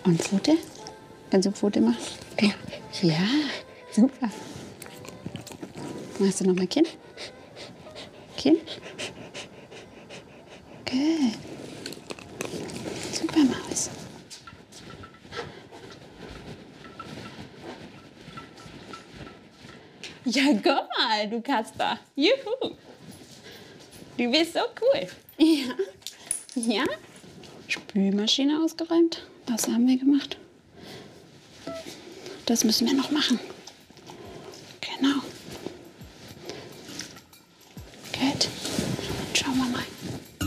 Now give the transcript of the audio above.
Und Pfote? Kannst du Pfote machen? Ja. Ja, super. Machst du noch mal Kinn? Kinn? Gut. Super, Maus. Ja, guck mal, du Kasper. Juhu. Du bist so cool. Ja. Ja. Spülmaschine ausgeräumt. Das haben wir gemacht. Das müssen wir noch machen. Genau.